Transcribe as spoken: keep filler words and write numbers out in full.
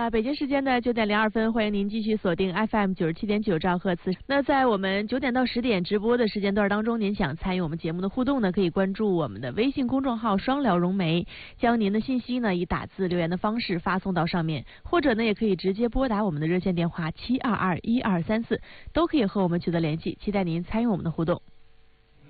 了北京时间的九点零二分，欢迎您继续锁定 F M 九十七点九兆赫兹。那在我们九点到十点直播的时间段当中，您想参与我们节目的互动呢，可以关注我们的微信公众号双聊融媒，将您的信息呢以打字留言的方式发送到上面，或者呢也可以直接拨打我们的热线电话七二二一二三四，都可以和我们取得联系，期待您参与我们的互动。